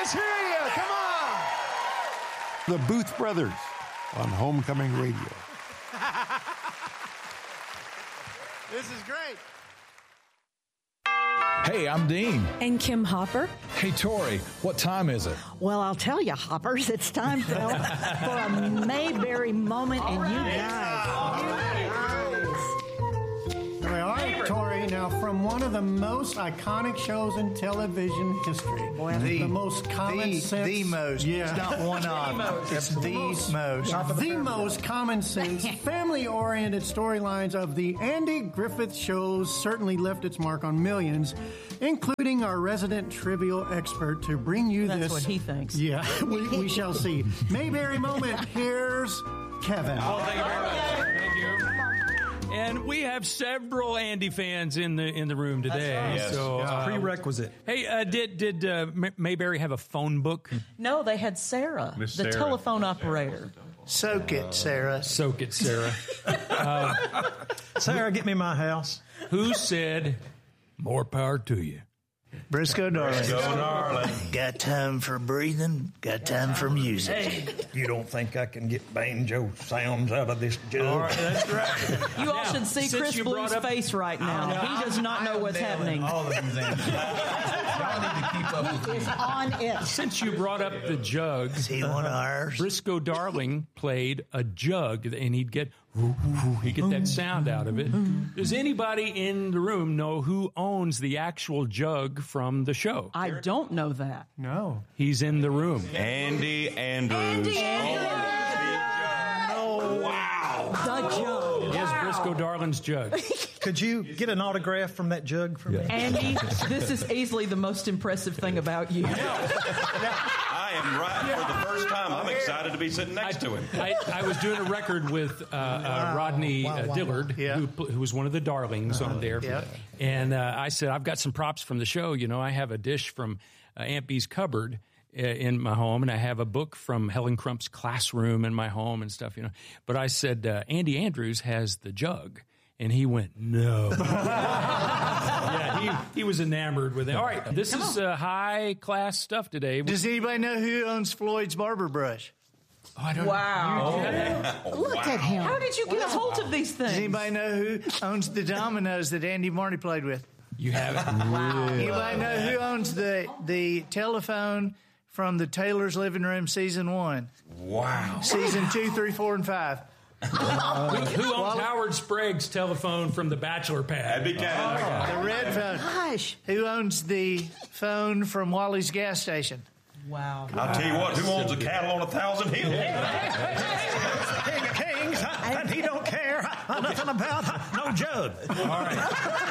Let's hear you. Come on. The Booth Brothers on Homecoming Radio. This is great. Hey, I'm Dean. And Kim Hopper. Hey, Tori, what time is it? Well, I'll tell you, Hoppers, it's time for a Mayberry moment, and you guys. All right, Tori. Now, from one of the most iconic shows in television history, the most common sense, the most. Yeah. It's not one of. It's the most common sense, family-oriented storylines of the Andy Griffith shows certainly left its mark on millions, including our resident trivial expert to bring you this. That's what he thinks. Yeah, we shall see. Mayberry moment. Here's Kevin. Oh, thank you very much. Thank you. And we have several Andy fans in the room today. Right. Yes. So prerequisite. Hey, did Mayberry have a phone book? No, they had Sarah, Miss the Sarah. telephone operator. Soak it, Sarah. Soak it, Sarah. Sarah, get me my house. Who said more power to you? Briscoe Darling. darling. Got time for breathing, got time for music. Hey, you don't think I can get banjo sounds out of this jug? All right, that's right. You all should see since Chris you Blue's brought up- face right now. He does not know what's happening. All of these answers. Y'all need to keep up with me. Is on it. Since you brought up the jug, Is he one of ours? Briscoe Darling played a jug, and he'd get that sound out of it. Does anybody in the room know who owns the actual jug from the show? I don't know that. No. He's in the room. Andy Andrews. Oh, wow. The jug. Yes, Briscoe Darling's jug. Could you get an autograph from that jug for me? Andy, this is easily the most impressive thing about you. I am right for the first time. I'm excited to be sitting next to him. I was doing a record with Rodney Dillard, who was one of the Darlings on there. Yep. And I said, I've got some props from the show. You know, I have a dish from Aunt Bee's cupboard in my home, and I have a book from Helen Crump's classroom in my home and stuff, you know. But I said, Andy Andrews has the jug. And he went, no. Yeah, he was enamored with it. All right, this is high-class stuff today. Does anybody know who owns Floyd's Barber Brush? Oh, I don't Wow. Look at him. How did you get a hold of these things? Does anybody know who owns the dominoes that Andy Marty played with? You have it? Wow. Anybody know who owns the telephone from the Taylor's Living Room Season 1? Wow. Season 2, 3, 4, and 5. Who owns Howard Sprague's telephone from the Bachelor Pad? That'd be Canada. The red phone. Gosh. Who owns the phone from Wally's gas station? Wow. I'll tell you what, who owns a cattle on 1,000 hills? King of Kings, and he don't care nothing about no jug. All right.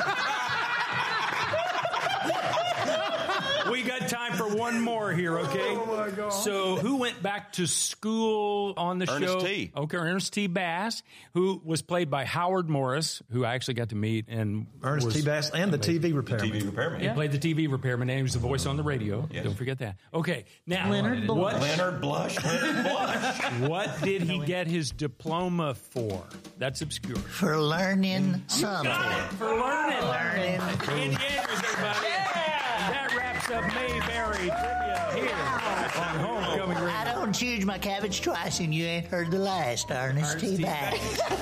We got time for one more here, okay? Oh, my God. So who went back to school on the Ernest show? T. Okay, Ernest T. Bass, who was played by Howard Morris, who I actually got to meet. And Ernest T. Bass and the TV repairman. TV repairman. He played the TV repairman, and he was the voice on the radio. Yes. Don't forget that. Okay, now, Leonard Blush. Leonard Blush. what did he get his diploma for? That's obscure. For learning something. For learning. Learning. Andy Andrews, everybody. That wraps up Mayberry Trivia here on Homecoming Radio. I don't choose my cabbage twice, and you ain't heard the last, Ernest T. Bass.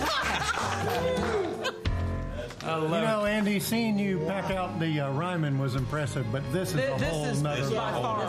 I love You know, Andy, seeing you pack out the Ryman was impressive, but this is a whole nother by far